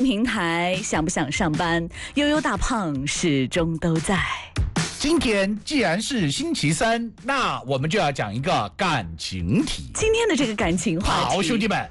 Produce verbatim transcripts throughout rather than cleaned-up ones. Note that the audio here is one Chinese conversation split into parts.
平台，想不想上班？悠悠大胖始终都在。 今天既然是星期三，那我们就要讲一个感情题。 今天的这个感情话题， 好，兄弟们，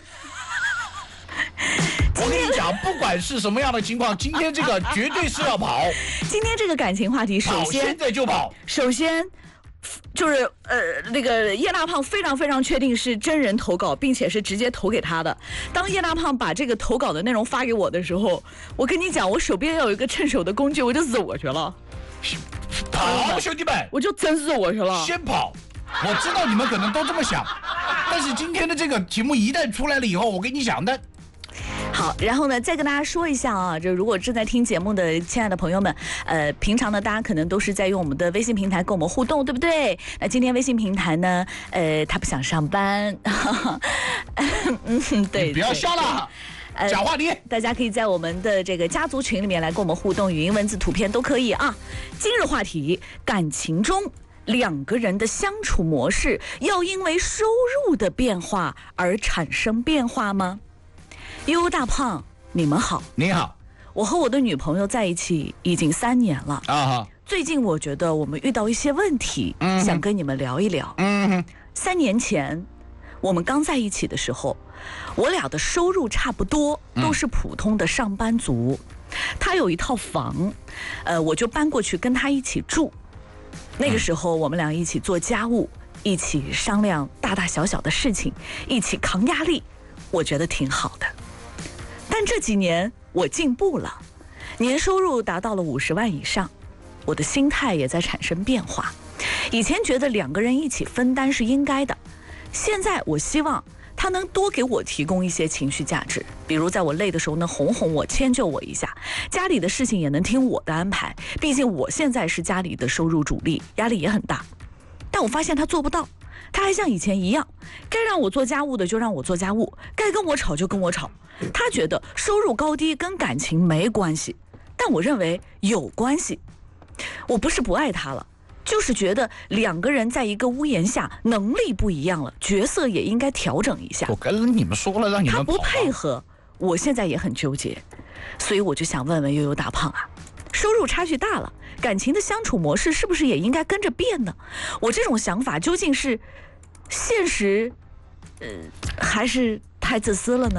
我跟你讲，不管是什么样的情况，今天这个绝对是要跑。 今天这个感情话题，首先现在就跑。 首先就是呃，那个叶大胖非常非常确定是真人投稿，并且是直接投给他的。当叶大胖把这个投稿的内容发给我的时候，我跟你讲，我手边要有一个趁手的工具，我就走去了。 跑，兄弟们， 我就真是我去了。 先跑。我知道你们可能都这么想，但是今天的这个题目一旦出来了以后，我跟你讲的。 好，然后呢，再跟大家说一下啊，就如果正在听节目的亲爱的朋友们，呃，平常呢，大家可能都是在用我们的微信平台跟我们互动，对不对？那今天微信平台呢，呃，他不想上班，嗯，对， 你不要笑了。呃、讲话题， 大家可以在我们的这个家族群里面来跟我们互动，语音、文字、图片都可以啊。今日话题：感情中两个人的相处模式要因为收入的变化而产生变化吗？悠悠大胖，你们好。 你好。 我和我的女朋友在一起已经三年了啊。 最近我觉得我们遇到一些问题，嗯、想跟你们聊一聊。 嗯， 三年前我们刚在一起的时候，我俩的收入差不多，都是普通的上班族。嗯、他有一套房，呃，我就搬过去跟他一起住。那个时候我们俩一起做家务，一起商量大大小小的事情，一起扛压力，我觉得挺好的。但这几年我进步了，年收入达到了五十万以上，我的心态也在产生变化。以前觉得两个人一起分担是应该的，现在我希望他能多给我提供一些情绪价值，比如在我累的时候能哄哄我，迁就我一下，家里的事情也能听我的安排，毕竟我现在是家里的收入主力，压力也很大。但我发现他做不到，他还像以前一样，该让我做家务的就让我做家务，该跟我吵就跟我吵。他觉得收入高低跟感情没关系，但我认为有关系。我不是不爱他了，就是觉得两个人在一个屋檐下，能力不一样了，角色也应该调整一下。 我跟你们说了，让你们他不配合，我现在也很纠结，所以我就想问问悠悠大胖啊，收入差距大了，感情的相处模式是不是也应该跟着变呢？我这种想法究竟是现实，呃，还是太自私了呢？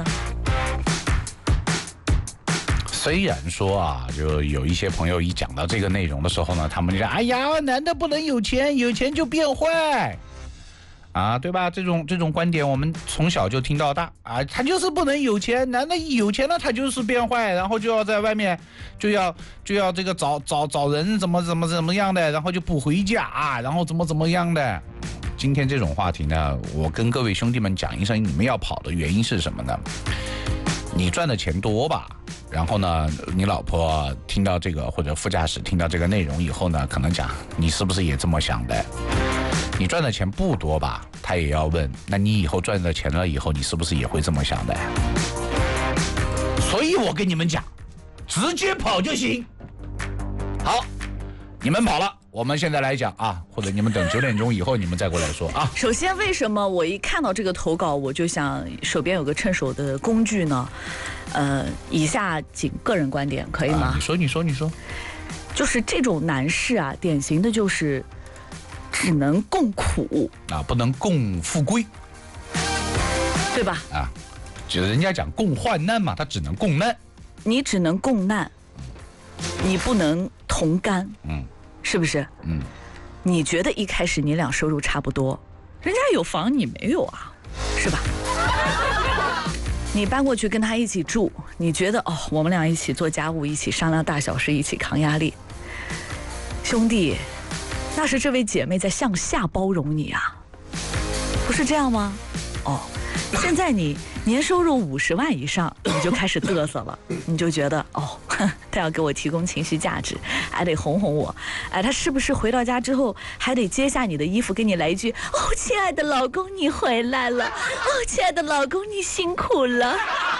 虽然说啊，就有一些朋友一讲到这个内容的时候呢，他们就说：“哎呀，男的不能有钱，有钱就变坏，啊，对吧？”这种这种观点我们从小就听到大啊，他就是不能有钱，男的有钱了他就是变坏，然后就要在外面就要就要这个找找找人怎么怎么怎么样的，然后就不回家啊，然后怎么怎么样的。今天这种话题呢，我跟各位兄弟们讲一声，你们要跑的原因是什么呢？你赚的钱多吧？然后呢，你老婆听到这个或者副驾驶听到这个内容以后呢，可能讲你是不是也这么想的？你赚的钱不多吧？他也要问，那你以后赚的钱了以后，你是不是也会这么想的？所以我跟你们讲，直接跑就行。好，你们跑了，我们现在来讲啊，或者你们等九点钟以后你们再过来说啊。 首先，为什么我一看到这个投稿，我就想手边有个趁手的工具呢？呃，以下仅个人观点，可以吗？ 啊、你说，你说，你说。 就是这种男士啊，典型的就是只能共苦啊，不能共富贵， 对吧？ 啊，就是人家讲共患难嘛，他只能共难。 你只能共难，你不能同甘， 嗯， 是不是？ 嗯， 你觉得一开始你俩收入差不多，人家有房你没有啊，是吧？你搬过去跟他一起住，你觉得哦，我们俩一起做家务，一起商量大小事，一起扛压力。兄弟，那是这位姐妹在向下包容你啊，不是这样吗？哦，现在你年收入五十万以上，你就开始嘚瑟了，你就觉得哦，他要给我提供情绪价值，还得哄哄我，哎，他是不是回到家之后还得揭下你的衣服，给你来一句哦，亲爱的老公你回来了，哦，亲爱的老公你辛苦了。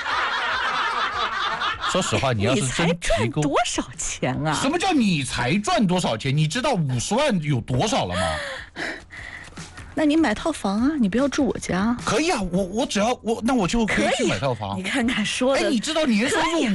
说实话，你要是真你才赚多少钱啊？ 什么叫你才赚多少钱？你知道五十万有多少了吗？ 那你买套房啊，你不要住我家。 可以啊，我我只要我那我就可以去买套房。 你看看说的， 哎，你知道年收入